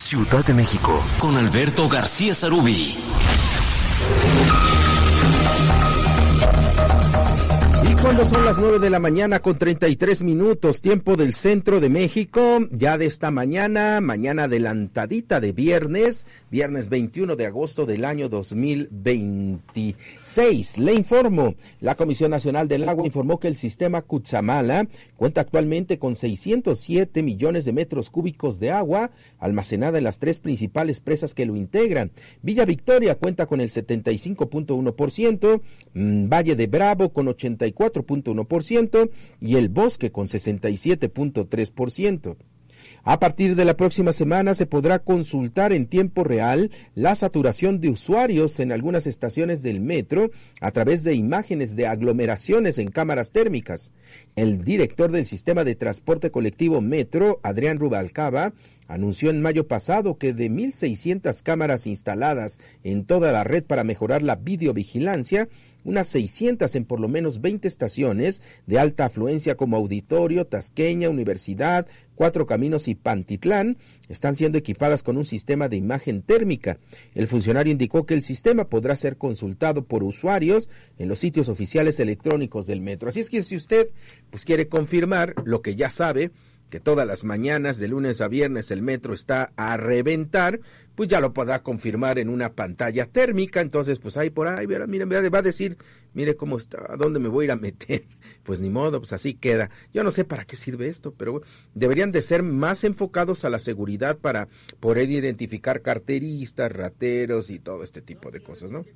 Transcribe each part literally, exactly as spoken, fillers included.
Ciudad de México, con Alberto García Sarubí. Cuando son las nueve de la mañana con treinta y tres minutos, tiempo del centro de México, ya de esta mañana, mañana adelantadita de viernes, viernes veintiuno de agosto del año dos mil veintiséis. Le informo, la Comisión Nacional del Agua informó que el sistema Cutzamala cuenta actualmente con seiscientos siete millones de metros cúbicos de agua almacenada en las tres principales presas que lo integran. Villa Victoria cuenta con el setenta y cinco punto uno por ciento, Valle de Bravo con ochenta y cuatro punto uno por ciento y El Bosque con sesenta y siete punto tres por ciento. A partir de la próxima semana se podrá consultar en tiempo real la saturación de usuarios en algunas estaciones del metro a través de imágenes de aglomeraciones en cámaras térmicas. El director del sistema de transporte colectivo Metro, Adrián Rubalcaba, anunció en mayo pasado que de mil seiscientas cámaras instaladas en toda la red para mejorar la videovigilancia, unas seiscientas en por lo menos veinte estaciones de alta afluencia como Auditorio, Tasqueña, Universidad, Cuatro Caminos y Pantitlán están siendo equipadas con un sistema de imagen térmica. El funcionario indicó que el sistema podrá ser consultado por usuarios en los sitios oficiales electrónicos del metro. Así es que si usted pues quiere confirmar lo que ya sabe, que todas las mañanas de lunes a viernes el metro está a reventar, pues ya lo podrá confirmar en una pantalla térmica. Entonces pues ahí por ahí, miren, va a decir, mire cómo está, a dónde me voy a ir a meter. Pues ni modo, pues así queda. Yo no sé para qué sirve esto, pero deberían de ser más enfocados a la seguridad para poder identificar carteristas, rateros y todo este tipo de cosas, ¿no?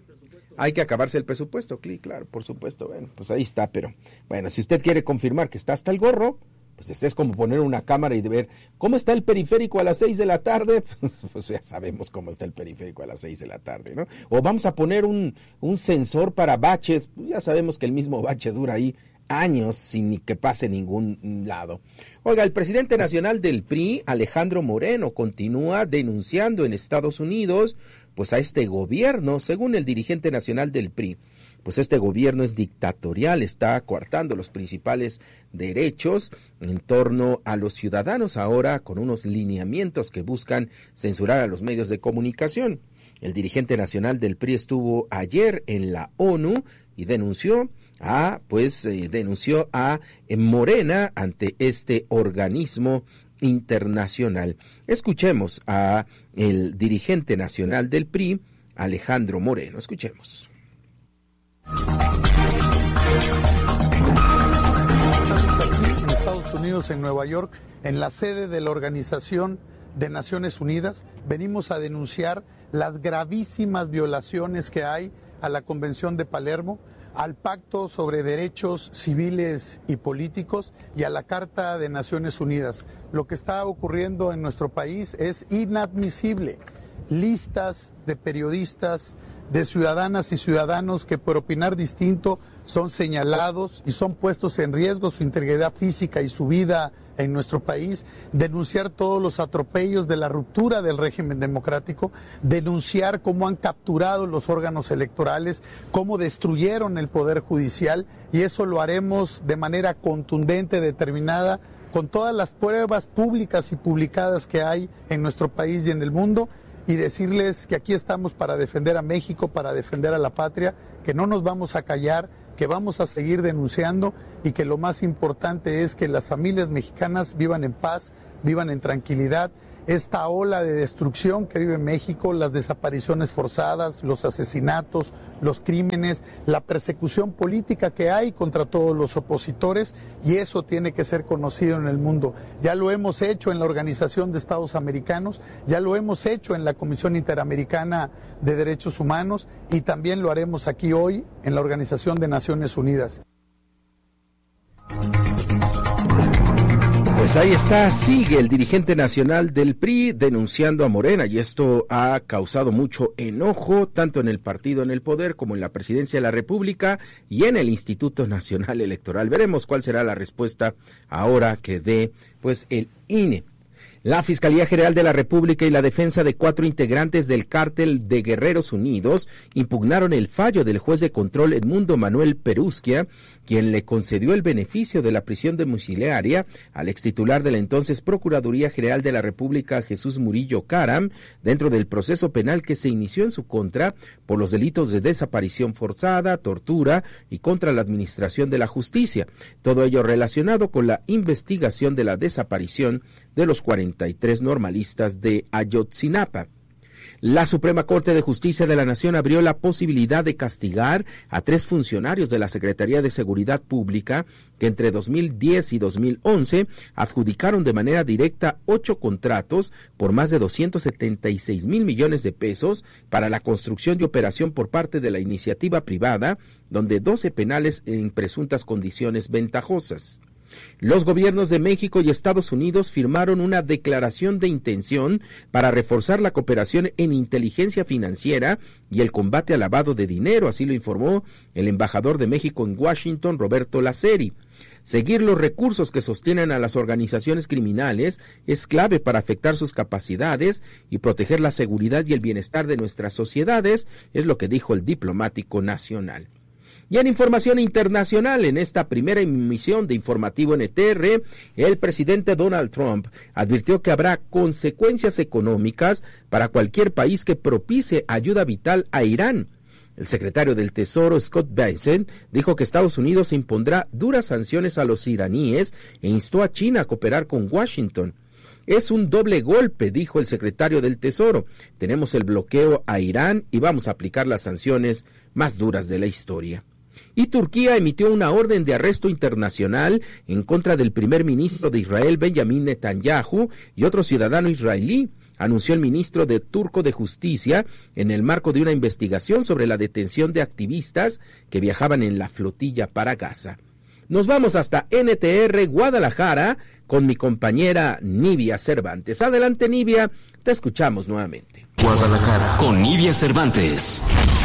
Hay que acabarse el presupuesto, claro, por supuesto. Bueno, pues ahí está, pero bueno, si usted quiere confirmar que está hasta el gorro, pues este es como poner una cámara y de ver cómo está el periférico a las seis de la tarde, pues, pues ya sabemos cómo está el periférico a las seis de la tarde, ¿no? O vamos a poner un, un sensor para baches, pues ya sabemos que el mismo bache dura ahí años sin ni que pase ningún lado. Oiga, el presidente nacional del P R I, Alejandro Moreno, continúa denunciando en Estados Unidos pues a este gobierno. Según el dirigente nacional del P R I, pues este gobierno es dictatorial, está coartando los principales derechos en torno a los ciudadanos, ahora con unos lineamientos que buscan censurar a los medios de comunicación. El dirigente nacional del P R I estuvo ayer en la ONU y denunció a, pues, eh, denunció a eh, Morena ante este organismo internacional. Escuchemos a el dirigente nacional del P R I, Alejandro Moreno. Escuchemos. Estamos aquí en Estados Unidos, en Nueva York, en la sede de la Organización de Naciones Unidas. Venimos a denunciar las gravísimas violaciones que hay a la Convención de Palermo, al Pacto sobre Derechos Civiles y Políticos y a la Carta de Naciones Unidas. Lo que está ocurriendo en nuestro país es inadmisible. Listas de periodistas, de ciudadanas y ciudadanos que por opinar distinto son señalados y son puestos en riesgo su integridad física y su vida en nuestro país, denunciar todos los atropellos de la ruptura del régimen democrático, denunciar cómo han capturado los órganos electorales, cómo destruyeron el poder judicial, y eso lo haremos de manera contundente, determinada, con todas las pruebas públicas y publicadas que hay en nuestro país y en el mundo, y decirles que aquí estamos para defender a México, para defender a la patria, que no nos vamos a callar, que vamos a seguir denunciando y que lo más importante es que las familias mexicanas vivan en paz, vivan en tranquilidad. Esta ola de destrucción que vive México, las desapariciones forzadas, los asesinatos, los crímenes, la persecución política que hay contra todos los opositores, y eso tiene que ser conocido en el mundo. Ya lo hemos hecho en la Organización de Estados Americanos, ya lo hemos hecho en la Comisión Interamericana de Derechos Humanos y también lo haremos aquí hoy en la Organización de Naciones Unidas. Pues ahí está, sigue el dirigente nacional del P R I denunciando a Morena, y esto ha causado mucho enojo tanto en el partido en el poder como en la presidencia de la República y en el Instituto Nacional Electoral. Veremos cuál será la respuesta ahora que dé pues el I N E. La Fiscalía General de la República y la defensa de cuatro integrantes del Cártel de Guerreros Unidos impugnaron el fallo del juez de control Edmundo Manuel Perusquia, quien le concedió el beneficio de la prisión domiciliaria al extitular de la entonces Procuraduría General de la República, Jesús Murillo Caram, dentro del proceso penal que se inició en su contra por los delitos de desaparición forzada, tortura y contra la administración de la justicia. Todo ello relacionado con la investigación de la desaparición de los cuarenta y tres normalistas de Ayotzinapa. La Suprema Corte de Justicia de la Nación abrió la posibilidad de castigar a tres funcionarios de la Secretaría de Seguridad Pública que entre dos mil diez y dos mil once adjudicaron de manera directa ocho contratos por más de doscientos setenta y seis mil millones de pesos para la construcción y operación por parte de la iniciativa privada, donde doce penales en presuntas condiciones ventajosas. Los gobiernos de México y Estados Unidos firmaron una declaración de intención para reforzar la cooperación en inteligencia financiera y el combate al lavado de dinero, así lo informó el embajador de México en Washington, Roberto Laceri. Seguir los recursos que sostienen a las organizaciones criminales es clave para afectar sus capacidades y proteger la seguridad y el bienestar de nuestras sociedades, es lo que dijo el diplomático nacional. Y en información internacional, en esta primera emisión de Informativo N T R, el presidente Donald Trump advirtió que habrá consecuencias económicas para cualquier país que propicie ayuda vital a Irán. El secretario del Tesoro, Scott Bessent, dijo que Estados Unidos impondrá duras sanciones a los iraníes e instó a China a cooperar con Washington. Es un doble golpe, dijo el secretario del Tesoro. Tenemos el bloqueo a Irán y vamos a aplicar las sanciones más duras de la historia. Y Turquía emitió una orden de arresto internacional en contra del primer ministro de Israel, Benjamin Netanyahu, y otro ciudadano israelí, anunció el ministro de turco de Justicia en el marco de una investigación sobre la detención de activistas que viajaban en la flotilla para Gaza. Nos vamos hasta N T R Guadalajara con mi compañera Nivia Cervantes. Adelante, Nivia, te escuchamos nuevamente. Guadalajara con Nivia Cervantes.